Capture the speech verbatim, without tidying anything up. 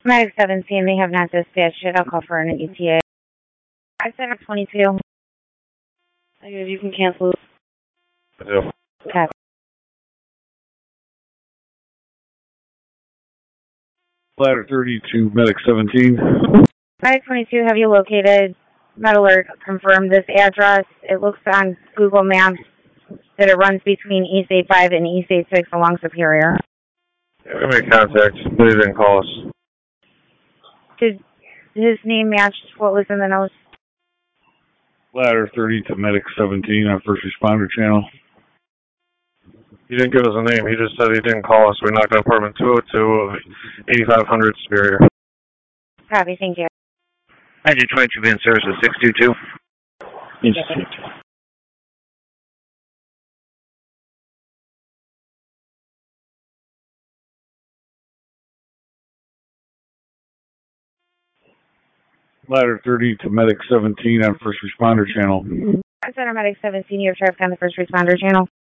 Medic seventeen, they have not dispatched yet. I'll call for an E T A. I set up twenty-two. You can cancel. Yeah. Okay. Ladder thirty-two, Medic seventeen. Medic twenty-two, have you located? Med Alert confirmed this address. It looks on Google Maps that it runs between East eighty-five and East eighty-six along Superior. Yeah, we made contact, but he didn't call us. Did his name match what was in the notes? Ladder thirty to Medic seventeen on first responder channel. He didn't give us a name. He just said he didn't call us. We knocked on apartment two oh two of eighty-five hundred Superior. Copy, thank you. Engine twenty-two van service with six two two. Institute. Ladder thirty to Medic seventeen on first responder channel. Center Medic seventeen, you have traffic on the first responder channel.